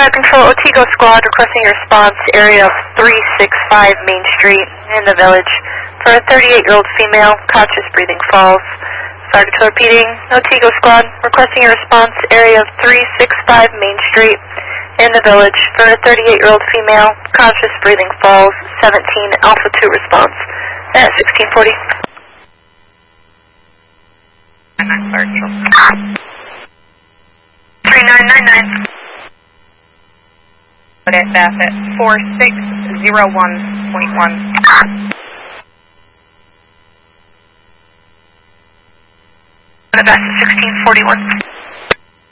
Fire Control, Otsego Squad requesting a response, area of 365 Main Street in the Village for a 38-year-old female, conscious breathing falls. Fire Control repeating, Otsego Squad requesting a response, area of 365 Main Street in the Village for a 38-year-old female, conscious breathing falls, 17 Alpha 2 response at 1640. 3999. At Bassett 4601.1. Bassett 1641.